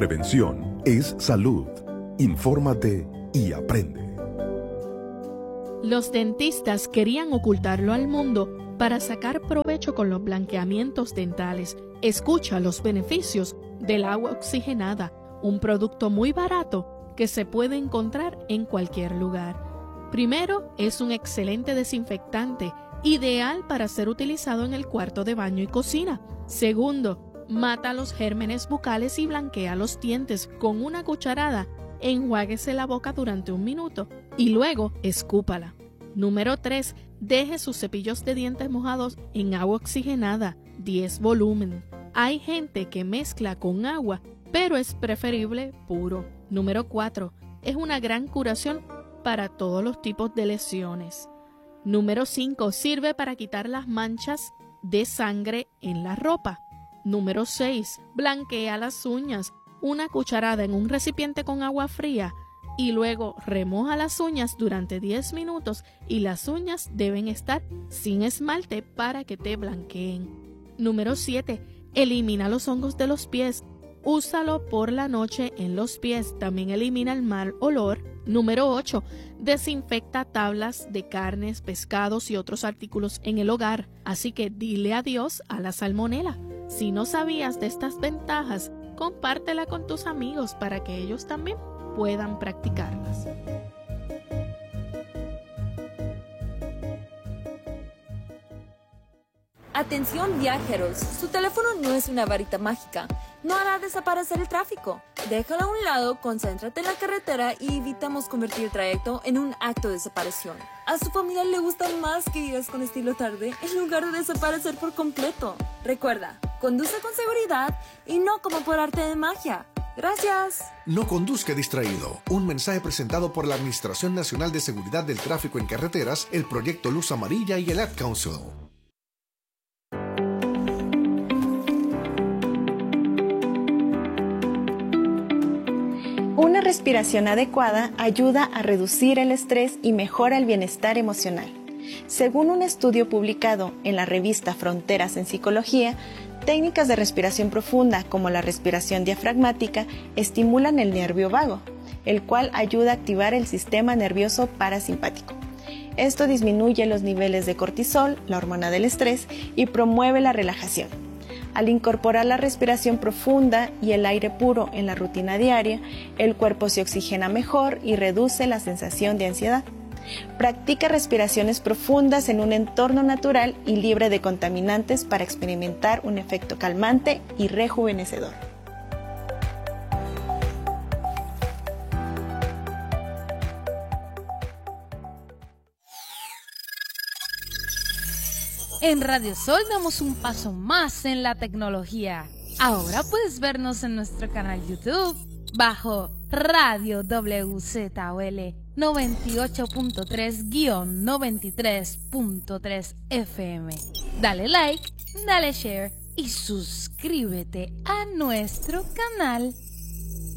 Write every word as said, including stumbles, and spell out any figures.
Prevención es salud. Infórmate y aprende. Los dentistas querían ocultarlo al mundo para sacar provecho con los blanqueamientos dentales. Escucha los beneficios del agua oxigenada, un producto muy barato que se puede encontrar en cualquier lugar. Primero, es un excelente desinfectante, ideal para ser utilizado en el cuarto de baño y cocina. Segundo, mata los gérmenes bucales y blanquea los dientes. Con una cucharada, enjuáguese la boca durante un minuto y luego escúpala. Número tres. Deje sus cepillos de dientes mojados en agua oxigenada, diez volumen. Hay gente que mezcla con agua, pero es preferible puro. Número cuatro. Es una gran curación para todos los tipos de lesiones. Número cinco. Sirve para quitar las manchas de sangre en la ropa. Número seis. Blanquea las uñas. Una cucharada en un recipiente con agua fría y luego remoja las uñas durante diez minutos y las uñas deben estar sin esmalte para que te blanqueen. Número siete. Elimina los hongos de los pies. Úsalo por la noche en los pies. También elimina el mal olor. Número ocho. Desinfecta tablas de carnes, pescados y otros artículos en el hogar. Así que dile adiós a la salmonela. Si no sabías de estas ventajas, compártela con tus amigos para que ellos también puedan practicarlas. Atención viajeros, su teléfono no es una varita mágica, no hará desaparecer el tráfico. Déjalo a un lado, concéntrate en la carretera y evitamos convertir el trayecto en un acto de separación. A su familia le gusta más que vivas con estilo tarde en lugar de desaparecer por completo. Recuerda, conduce con seguridad y no como por arte de magia. Gracias. No conduzca distraído. Un mensaje presentado por la Administración Nacional de Seguridad del Tráfico en Carreteras, el Proyecto Luz Amarilla y el Ad Council. Una respiración adecuada ayuda a reducir el estrés y mejora el bienestar emocional. Según un estudio publicado en la revista Fronteras en Psicología, técnicas de respiración profunda como la respiración diafragmática estimulan el nervio vago, el cual ayuda a activar el sistema nervioso parasimpático. Esto disminuye los niveles de cortisol, la hormona del estrés, y promueve la relajación. Al incorporar la respiración profunda y el aire puro en la rutina diaria, el cuerpo se oxigena mejor y reduce la sensación de ansiedad. Practica respiraciones profundas en un entorno natural y libre de contaminantes para experimentar un efecto calmante y rejuvenecedor. En Radio Sol damos un paso más en la tecnología. Ahora puedes vernos en nuestro canal YouTube bajo Radio W Z O L noventa y ocho punto tres guión noventa y tres punto tres F M. Dale like, dale share y suscríbete a nuestro canal.